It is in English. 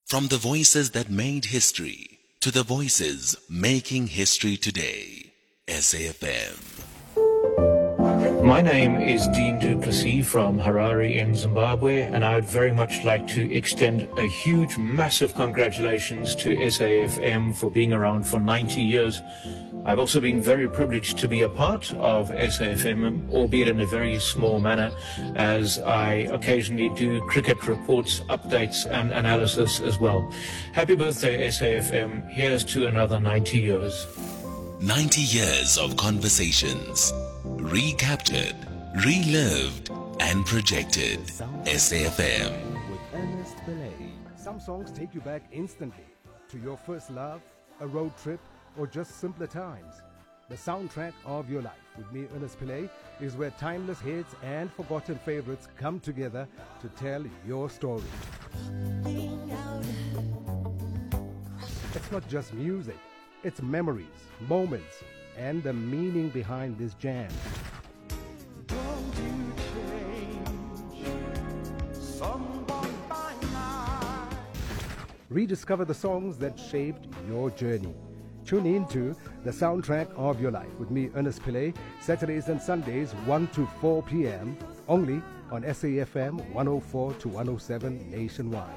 From the voices that made history to the voices making history today. SAFM. My name is Dean Duplessis from Harare in Zimbabwe, and I would very much like to extend a huge, massive congratulations to SAFM for being around for 90 years. I've also been very privileged to be a part of SAFM, albeit in a very small manner, as I occasionally do cricket reports, updates, and analysis as well. Happy birthday, SAFM. Here's to another 90 years. 90 years of conversations, recaptured, relived, and projected. SAFM. With Ernest Pillay. Some songs take you back instantly to your first love, a road trip, or just simpler times. The soundtrack of your life with me, Ernest Pillay, is where timeless hits and forgotten favorites come together to tell your story. It's not just music, it's memories, moments, and the meaning behind this jam. Don't you change someone by night. Rediscover the songs that shaped your journey. Tune in to The Soundtrack of Your Life with me, Ernest Pillay, Saturdays and Sundays, 1 to 4 p.m., only on SAFM 104 to 107 nationwide.